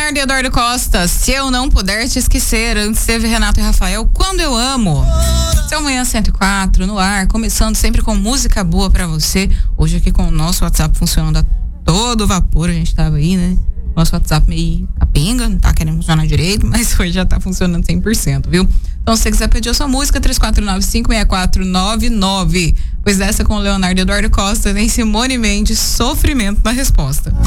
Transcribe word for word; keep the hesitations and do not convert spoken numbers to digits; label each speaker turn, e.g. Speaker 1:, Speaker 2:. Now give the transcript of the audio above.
Speaker 1: Leonardo e Eduardo Costa, Se Eu Não Puder Te Esquecer. Antes teve Renato e Rafael, Quando Eu Amo. Seu Manhã cento e quatro no ar, começando sempre com música boa pra você. Hoje aqui com o nosso WhatsApp funcionando a todo vapor, a gente tava aí, né? Nosso WhatsApp meio capenga, não tá querendo funcionar direito, mas hoje já tá funcionando cem por cento, viu? Então, se você quiser pedir a sua música, três quatro nove, cinco seis quatro nove nove. Pois dessa com o Leonardo e Eduardo Costa, tem Simone Mendes, Sofrimento na resposta.